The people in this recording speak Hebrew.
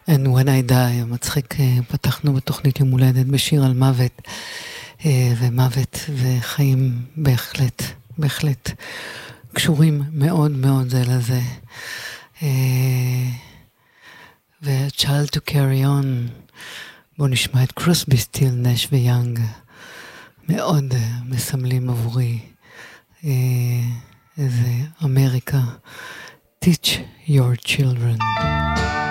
And When I Die, מצחיק, פתחנו בתוכנית יום הולדת בשיר על מוות, ומוות וחיים בהחלט, בהחלט קשורים מאוד מאוד זה לזה. ו-Child to Carry On, בואו נשמע את קרוסבי, סטיל, נש ויאנג, מאוד מסמלים עבורי איזה אמריקה. Teach your children.